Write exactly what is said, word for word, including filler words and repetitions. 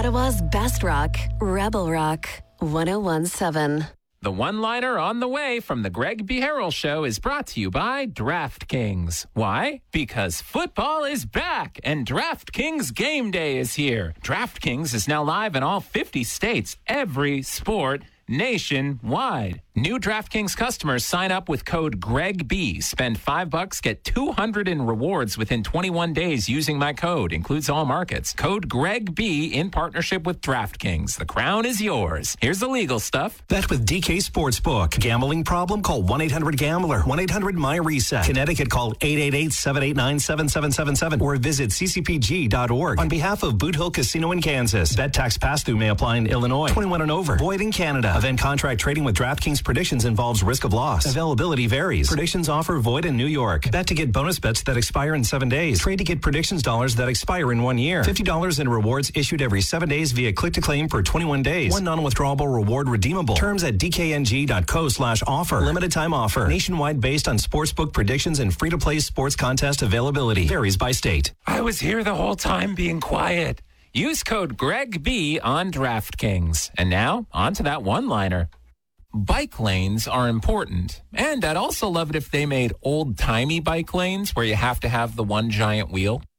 Ottawa's best rock, Rebel Rock, one oh one point seven. The one-liner on the way from the Greg B. Harrell Show is brought to you by DraftKings. Why? Because football is back and DraftKings Game Day is here. DraftKings is now live in all fifty states, every sport nationwide. New DraftKings customers sign up with code GregB. Spend five bucks, get two hundred in rewards within twenty-one days using my code. Includes all markets. Code GregB in partnership with DraftKings. The crown is yours. Here's the legal stuff. Bet with D K Sportsbook. Gambling problem? Call one eight hundred gambler. one eight hundred my reset. Connecticut, call eight eight eight, seven eight nine, seven seven seven seven or visit c c p g dot org. On behalf of Boot Hill Casino in Kansas. Bet tax pass-through may apply in Illinois. twenty-one and over. Void in Canada. Event contract trading with DraftKings Predictions involves risk of loss. Availability varies. Predictions offer void in New York. Bet to get bonus bets that expire in seven days. Trade to get predictions dollars that expire in one year. fifty dollars in rewards issued every seven days via click to claim for twenty-one days. One non-withdrawable reward redeemable. Terms at d k n g dot co slash offer. Limited time offer. Nationwide based on sportsbook predictions and free-to-play sports contest availability. Varies by state. I was here the whole time being quiet. Use code GregB on DraftKings. And now, on to that one-liner. Bike lanes are important, and I'd also love it if they made old-timey bike lanes where you have to have the one giant wheel.